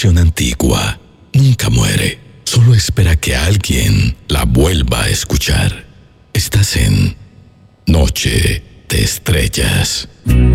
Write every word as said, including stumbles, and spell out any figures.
canción antigua nunca muere, solo espera que alguien la vuelva a escuchar. Estás en Noche de Estrellas.